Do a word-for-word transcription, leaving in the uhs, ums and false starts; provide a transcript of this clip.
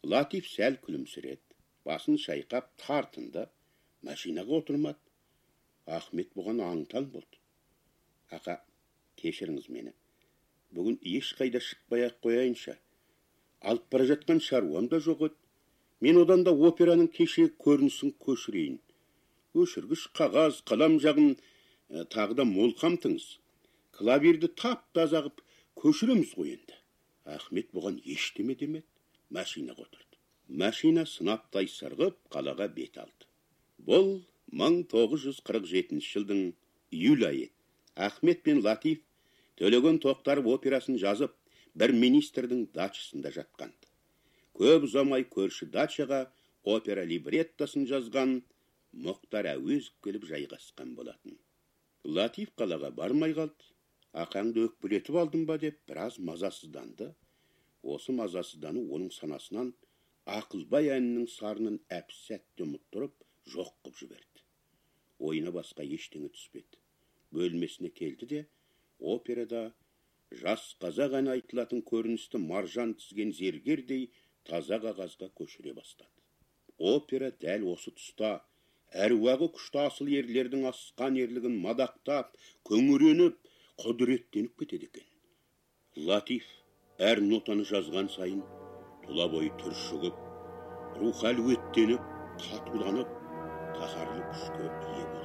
Латиф сәл күлімсіреді. Басын шайқап тартынды. Машинаға отырмады. Ахмет бұған аңтаң болды. Ақа, кешіріңіз мені. Бүгін ешқайда шықпай-ақ қояйынша. Алып бара жатқан шаруам да жоқ еді. Мен одан да операның кеше көрінісін көшірейін. Өшіргіш қағаз, қалам жағын ә, тағы да мол қамтыңыз. Клавирді тап-таза ғып көшіреміз ғой енді. Ахмет бұған ештеме демеді. Машинаға отырды. Машина сынаптай сырғып қалаға бет алды. Бұл мың тоғыз жүз қырық жетінші жылдың июль айы. Ахмет пен Латиф Төлеген Тоқтаров операсын жазып, бір министрдің дачасында жатқанды. Көп ұзамай көрші дачаға опера либреттосын жазған Мұхтар Әуезов келіп жайғасқан болатын. Латиф қалаға бармай қалды. Ақаңды өкпелетіп алдым ба деп біраз мазасызданды. Осы мазасыздану оның санасынан Ақылбай әнінің сарынын әп-сәтте ұмыттырып, жоқ қып жіберді. Ойына басқа ештеңе түспеді. Бөлмесіне келді де, операда жас қазақ әні айтылатын көріністі маржан тізген зергердей таза қағазға көшіре бастады. Опера дәл осы тұста әруағы күшті асыл ерлердің асқан ерлігін мадақтап, көңіреніп, құдіреттеніп кетеді екен. Латиф әр нотаны жазған сайын тұла бойы түршігіп, рух әлуеттеніп, қатуланып, қаһарлы күшке ие болды.